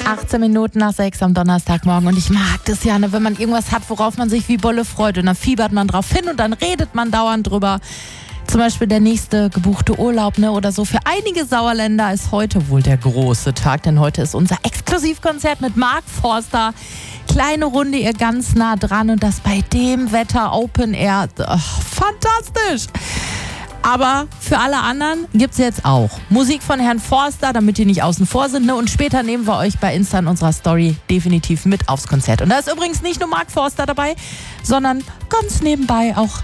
18 Minuten nach 6 am Donnerstagmorgen und ich mag das ja, ne, wenn man irgendwas hat, worauf man sich wie Bolle freut und dann fiebert man drauf hin und dann redet man dauernd drüber. Zum Beispiel der nächste gebuchte Urlaub, ne, oder so. Für einige Sauerländer ist heute wohl der große Tag, denn heute ist unser Exklusivkonzert mit Mark Forster. Kleine Runde, ihr ganz nah dran und das bei dem Wetter Open Air. Fantastisch! Aber für alle anderen gibt's jetzt auch Musik von Herrn Forster, damit die nicht außen vor sind. Ne? Und später nehmen wir euch bei Insta in unserer Story definitiv mit aufs Konzert. Und da ist übrigens nicht nur Mark Forster dabei, sondern ganz nebenbei auch